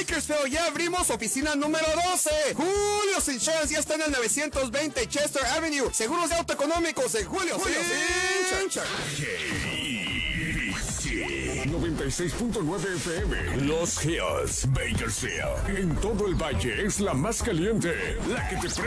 Bakersfield ya abrimos oficina número 12. Julio's Insurance ya está en el 920 Chester Avenue. Seguros de auto económicos en Julio's Insurance. 96.9 FM. Los Hills, Bakersfield. En todo el valle es la más caliente. La que te